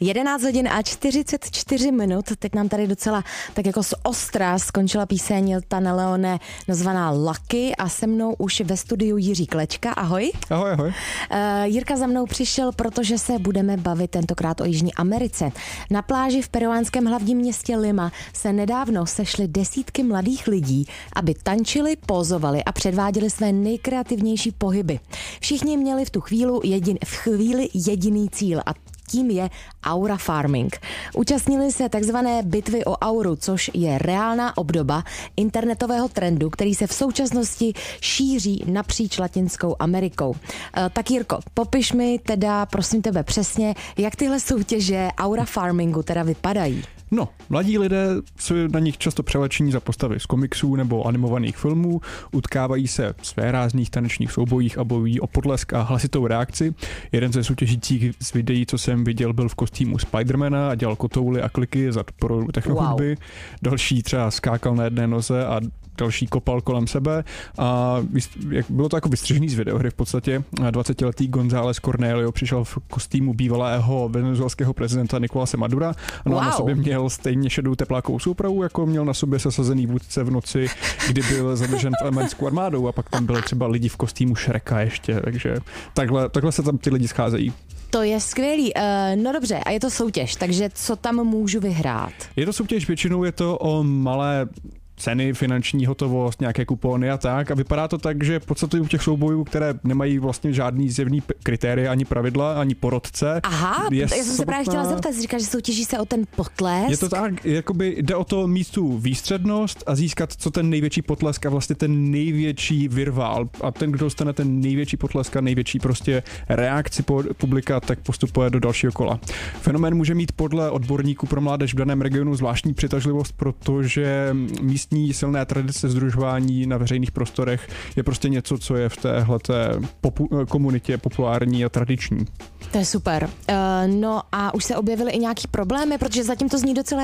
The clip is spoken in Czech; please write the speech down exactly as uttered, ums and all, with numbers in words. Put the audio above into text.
jedenáct hodin a čtyřicet čtyři minut, teď nám tady docela tak jako z ostra skončila píseň Tana Leone nazvaná Lucky a se mnou už ve studiu Jiří Klečka. Ahoj. Ahoj, ahoj. Uh, Jirka za mnou přišel, protože se budeme bavit tentokrát o Jižní Americe. Na pláži v peruánském hlavním městě Lima se nedávno sešly desítky mladých lidí, aby tančili, pózovali a předváděli své nejkreativnější pohyby. Všichni měli v tu chvíli, jedin, v chvíli jediný cíl a tím je aura farming. Účastnili se takzvané bitvy o auru, což je reálná obdoba internetového trendu, který se v současnosti šíří napříč Latinskou Amerikou. E, tak Jirko, popiš mi teda, prosím tebe přesně, jak tyhle soutěže aura farmingu teda vypadají. No, mladí lidé jsou na nich často převlečení za postavy z komiksů nebo animovaných filmů, utkávají se v svérázných tanečních soubojích a bojují o potlesk a hlasitou reakci. Jeden ze soutěžících z videí, co jsem viděl, byl v kostýmu Spidermana a dělal kotouly a kliky za podporu technohudby. Wow. Další třeba skákal na jedné noze a další kopal kolem sebe a bylo to jako vystřižený z videohry v podstatě. dvacetiletý González Cornelio přišel v kostýmu bývalého venezuelského prezidenta Nicolase Madura a wow. na sobě měl stejně šedou teplákovou soupravu, jako měl na sobě sesazený vůdce v noci, kdy byl zadržen americkou armádou a pak tam byli třeba lidi v kostýmu Shreka ještě, takže takhle, takhle se tam ty lidi scházejí. To je skvělý. Uh, no dobře, a je to soutěž, takže co tam můžu vyhrát? Je to soutěž, většinou je to o malé ceny, finanční hotovost, nějaké kupony a tak. A vypadá to tak, že v podstatě u těch soubojů, které nemají vlastně žádný zjevný kritéria, ani pravidla, ani porodce. Aha, já jsem se právě chtěla zeptat, říkáš, že soutěží se o ten potlesk. Je to tak, jakoby jde o to mít tu výstřednost a získat co ten největší potlesk a vlastně ten největší virvál. A ten, kdo dostane ten největší potlesk a největší prostě reakci publika, tak postupuje do dalšího kola. Fenomén může mít podle odborníků pro mládež v daném regionu zvláštní přitažlivost, protože místní silné tradice sdružování na veřejných prostorech je prostě něco, co je v téhleté popu- komunitě populární a tradiční. To je super. Uh, no a už se objevily i nějaký problémy, protože zatím to zní docela